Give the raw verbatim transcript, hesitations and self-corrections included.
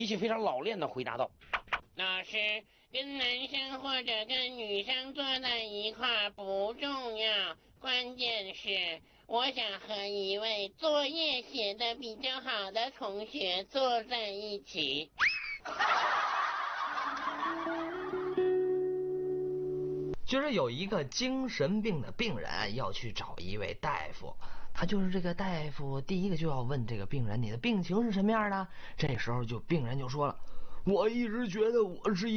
语气非常老练的回答道：“ 老师，跟男生或者跟女生坐在一块不重要，关键是我想和一位作业写得比较好的同学坐在一起。” 就是有一个精神病的病人要去找一位大夫，他就是这个大夫，第一个就要问这个病人，你的病情是什么样的？这时候就病人就说了，我一直觉得我是一